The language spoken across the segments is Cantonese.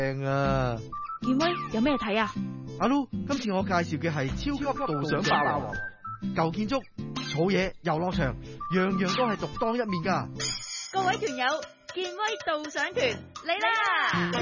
正啊！ 健威有咩睇啊？ 阿 Lu，今次我介紹嘅係超級導賞霸王，舊建築、草野、遊樂場，樣樣都係獨當一面噶。 各位團友，健威導賞團嚟啦！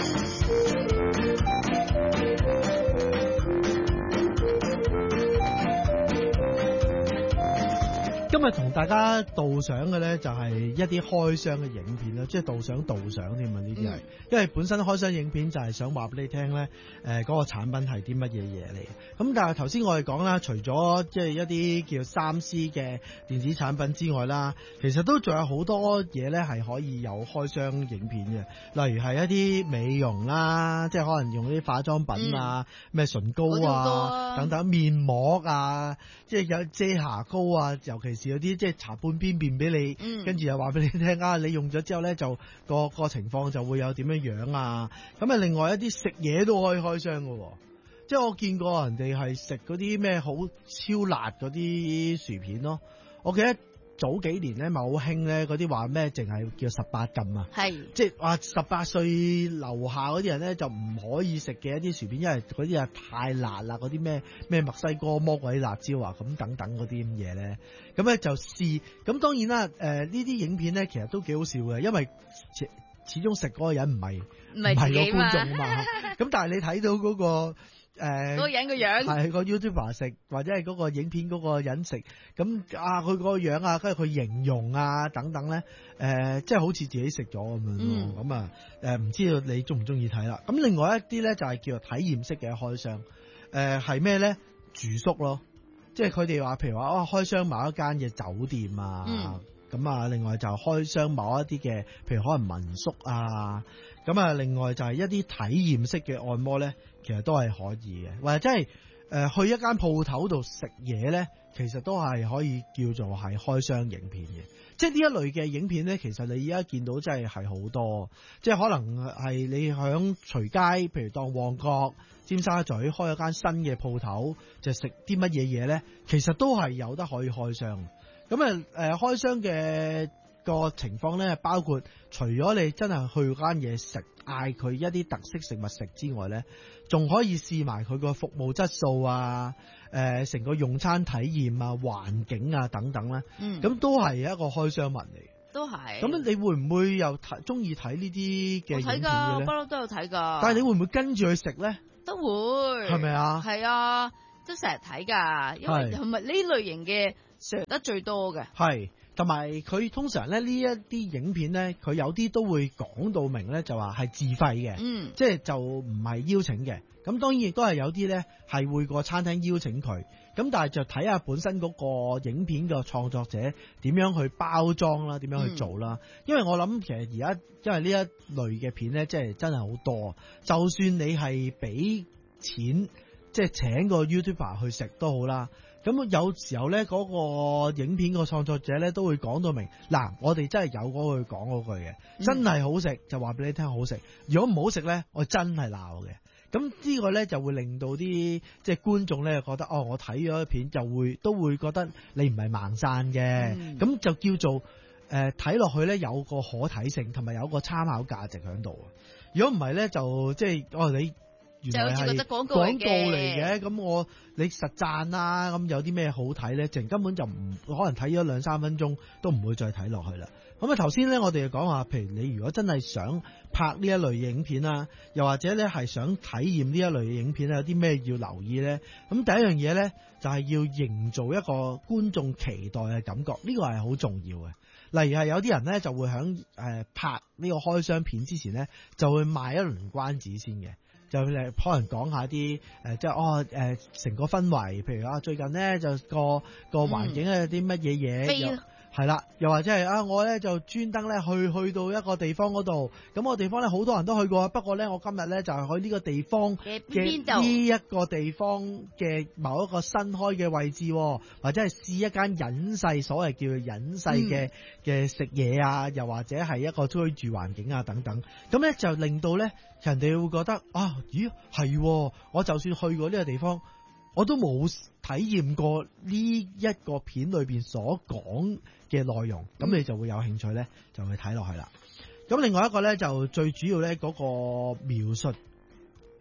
今日同大家導賞嘅咧就係一啲開箱嘅影片啦，即係導賞添啊！呢啲係，因為本身開箱影片就係想話俾你聽咧，嗰個產品係啲乜嘢嘢嚟。咁但係頭先我哋講啦，除咗即係一啲叫3C 嘅電子產品之外啦，其實都仲有好多嘢咧係可以有開箱影片嘅，例如係一啲美容啦，即係可能用啲化妝品啊，咩唇膏啊等等，面膜啊，即係有遮瑕膏啊，尤其是有啲即係搽半邊面俾你，跟住又話俾你聽啊，你用咗之後咧就個情況就會有點樣樣啊。咁啊，另外一啲食嘢都可以開箱㗎喎，即係我見過人哋係食嗰啲咩好超辣嗰啲薯片咯。我記得早幾年咧咪好興咧嗰啲話咩淨係叫18禁啊，係即係話18歲樓下嗰啲人咧就唔可以食嘅一啲薯片，因為嗰啲啊太辣啦，嗰啲咩墨西哥魔鬼辣椒啊咁等等嗰啲咁嘢咧，咁咧就試。咁當然啦，呢啲影片咧其實都幾好笑嘅，因為始終食嗰個人唔係個觀眾嘛。咁但係你睇到嗰個嗰個人個樣係個 YouTuber 食，或者係嗰個影片嗰個人食，咁啊佢個樣啊，跟住佢形容啊等等咧，即係好似自己食咗咁樣咯。咁啊唔知道你中唔中意睇啦？咁另外一啲咧就係叫做體驗式嘅開箱，係咩咧？住宿咯，即係佢哋話譬如話開箱某一間嘅酒店啊。咁啊，另外就開箱某一啲嘅，譬如可能民宿啊，咁啊，另外就係一啲體驗式嘅按摩咧，其實都係可以嘅，或者係去一間鋪頭度食嘢咧，其實都係可以叫做係開箱影片嘅。即係呢一類嘅影片咧，其實你而家見到真係好多，即係可能係你響隨街，譬如當旺角、尖沙咀開一間新嘅鋪頭，就食啲乜嘢嘢咧，其實都係有得可以開箱。咁開箱嘅個情況咧，包括除咗你真係去間嘢食，嗌佢一啲特色食物食之外咧，仲可以試埋佢個服務質素啊，成個用餐體驗啊、環境啊等等咧，咁都係一個開箱文嚟。都係。咁你會唔會又中意睇呢啲嘅影片嘅咧？我睇㗎，不嬲都有睇㗎。但係你會唔會跟住去食咧？都會。係咪啊？係啊，都成日睇㗎，因為係咪呢類型嘅食得最多嘅？係，同埋佢通常咧呢一啲影片咧，佢有啲都會講到明咧，就話係自費嘅，即係就唔係邀請嘅。咁當然亦都係有啲咧係會個餐廳邀請佢，咁但係就睇下本身嗰個影片嘅創作者點樣去包裝啦，點樣去做啦。因為我諗其實而家因為呢一類嘅片咧，即係真係好多，就算你係俾錢，即係請個 YouTuber 去食都好啦。咁有時候咧，嗰個影片個創作者咧都會講到明，嗱，我哋真係有嗰句講嗰句嘅，真係好食就話俾你聽好食，如果唔好食咧，我真係鬧嘅。咁呢個咧就會令到啲即係觀眾咧覺得，哦，我睇咗片都會覺得你唔係盲讚嘅，咁就叫做睇落去咧有個可睇性，同埋有個參考價值喺度。如果唔係咧，就即係你。原來係廣告嚟嘅，咁你實讚啦，咁有啲咩好睇咧？淨根本就唔可能睇咗2-3分鐘都唔會再睇落去啦。咁啊頭先咧，我哋就講話，譬如你如果真係想拍呢一類影片啦，又或者咧係想體驗呢一類嘅影片咧，有啲咩要留意咧？咁第一樣嘢咧就係要營造一個觀眾期待嘅感覺，呢個係好重要嘅。例如係有啲人咧就會響拍呢個開箱片之前咧，就會賣一輪關子先嘅。就可能講下啲即係成個氛圍，譬如最近咧就個環境有啲乜嘢嘢，係啦，又或者係我咧就專登咧去到一個地方嗰度，咁個地方咧好多人都去過，不過咧我今日咧就係去呢個地方嘅呢一個地方嘅某一個新開嘅位置，或者係試一間隱世，所謂叫做隱世嘅食嘢啊，又或者係一個居住環境啊等等，咁咧就令到咧人哋會覺得咦係，我就算去過呢個地方，我都冇體驗過呢一個片裏邊所講嘅內容，咁你就會有興趣咧，就去睇落去啦。咁另外一個咧就最主要咧嗰個描述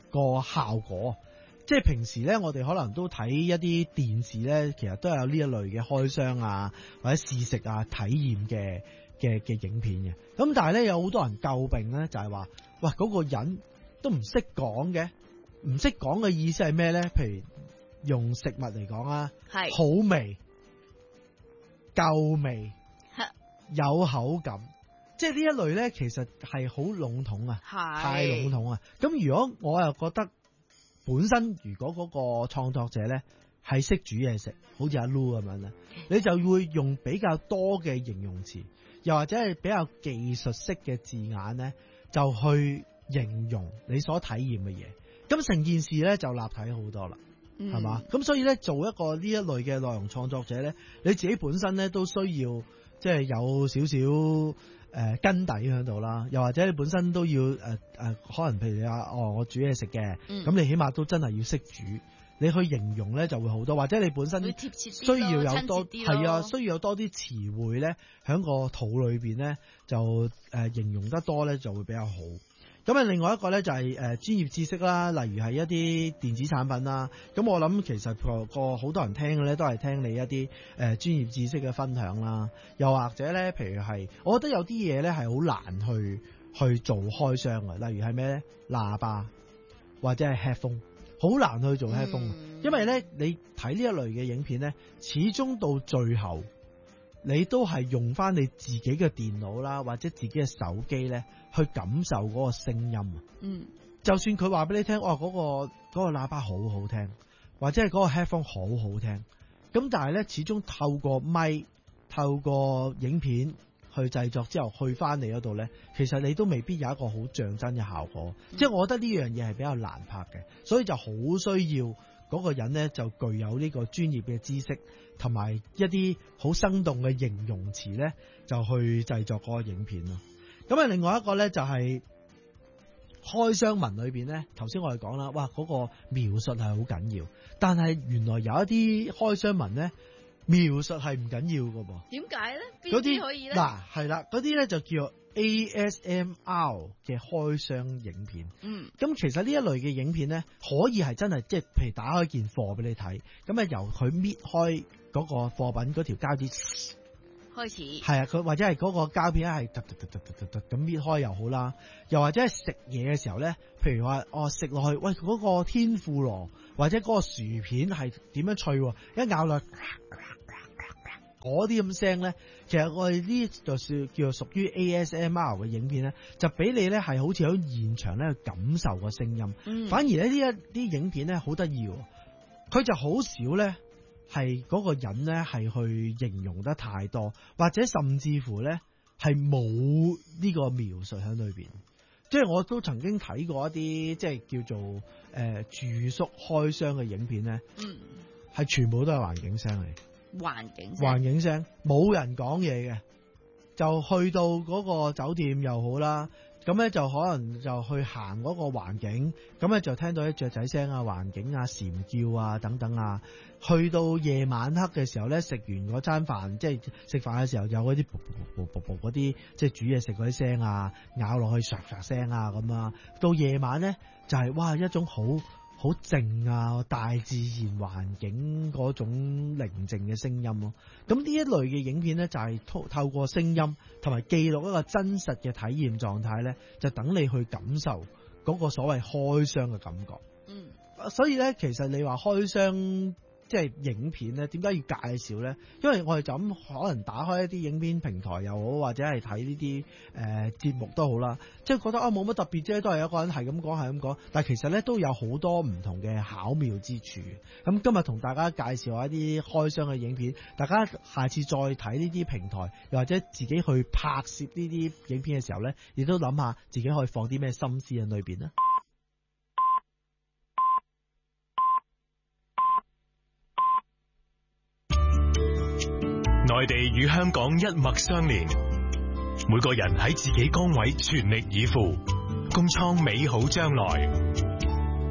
個效果。即係平時咧，我哋可能都睇一啲電視咧，其實都有呢一類嘅開箱啊，或者試食啊、體驗嘅影片嘅。咁但係咧，有好多人詬病咧，就係話，喂，嗰個人都唔識講嘅，唔識講嘅意思係咩咧？譬如用食物嚟講啊， 係好味、夠味、有口感，即係呢一類咧，其實係好籠統啊，太籠統啊。咁如果我又覺得，本身如果嗰個創作者咧係識煮嘢食，好似阿 Lu 咁樣咧，你就會用比較多嘅形容詞，又或者係比較技術式嘅字眼咧，就去形容你所體驗嘅嘢。咁成件事咧就立體好多啦，係嘛？咁所以咧做一個呢一類嘅內容創作者咧，你自己本身咧都需要即係有少少根底喺度啦，又或者你本身都要可能譬如你話我煮嘢食嘅，咁你起碼都真係要識煮，你去形容咧就會好多，或者你本身需要有多係啊，需要有多啲詞彙咧喺個肚裏邊咧就形容得多咧就會比較好。咁啊，另外一個咧就係專業知識啦，例如係一啲電子產品啦。咁我諗其實個好多人聽嘅咧，都係聽你一啲專業知識嘅分享啦。又或者咧，譬如係，我覺得有啲嘢咧係好難去做開箱嘅，例如係咩咧？喇叭或者係 headphone， 好難去做 headphone，因為咧你睇呢一類嘅影片咧，始終到最後，你都係用翻你自己嘅電腦啦，或者自己嘅手機咧，去感受嗰個聲音。就算佢話俾你聽，嗰個喇叭好好聽，或者係嗰個 headphone 好好聽，咁但係咧，始終透過咪、透過影片去製作之後，去翻嚟嗰度咧，其實你都未必有一個好像真嘅效果。即係我覺得呢樣嘢係比較難拍嘅，所以就好需要嗰個人咧就具有呢個專業嘅知識，同埋一啲好生動嘅形容詞咧，就去製作嗰個影片咯。咁啊，另外一個咧就係開箱文裏邊咧，頭先我哋講啦，哇，嗰個描述係好緊要，但係原來有一啲開箱文咧，描述係唔緊要噶噃。點解咧？邊啲可以咧？嗱，係啦，嗰啲咧就叫 ASMR 嘅開箱影片。咁其實呢一類嘅影片咧，可以係真係即係，譬如打開件貨俾你睇，咁啊由佢搣開嗰個貨品嗰條膠紙開始，係啊，佢或者係嗰個膠片係突咁搣開又好啦，又或者係食嘢嘅時候咧，譬如話食落去，喂，嗰個天婦羅或者嗰個薯片係點樣脆，一咬落嗰啲咁聲咧，其實我哋呢就算叫做屬於 ASMR 嘅影片咧，就俾你咧係好似喺現場咧去感受個聲音。反而咧呢一啲影片咧好得意，佢就好少咧係嗰個人咧係去形容得太多，或者甚至乎咧係冇呢個描述喺裏邊。即係我都曾經睇過一啲即係叫做住宿開箱嘅影片咧，係全部都係環境聲嚟。環境聲冇人講嘢嘅，就去到嗰個酒店又好啦，咁咧就可能就去行嗰個環境，咁咧就聽到啲雀仔聲啊、環境啊、蟬叫啊等等啊。去到夜晚黑嘅時候咧，食完嗰餐飯，即係食飯嘅時候有嗰啲嗰啲即係煮嘢食嗰啲聲啊，咬落去唰唰聲啊咁啊。到夜晚咧就係哇一種好靜啊，大自然環境嗰種寧靜嘅聲音咯。咁呢一類嘅影片咧，就係透過聲音同埋記錄一個真實嘅體驗狀態咧，就等你去感受嗰個所謂開箱嘅感覺。所以咧，其實你話開箱即係影片咧，點解要介紹咧？因為我哋就咁可能打開一啲影片平台又好，或者係睇呢啲節目都好啦，即係覺得冇乜特別啫，都係有一個人係咁講，但係其實咧都有好多唔同嘅巧妙之處。咁今日同大家介紹一啲開箱嘅影片，大家下次再睇呢啲平台，又或者自己去拍攝呢啲影片嘅時候咧，亦都諗下自己可以放啲咩心思喺裏邊啦。 內地與香港一脈相連，每個人喺自己崗位全力以赴，共創美好將來。